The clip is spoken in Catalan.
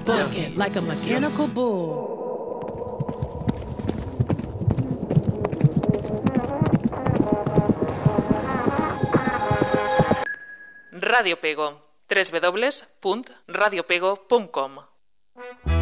book it like a mechanical bull. Radio Pego, www.radiopego.com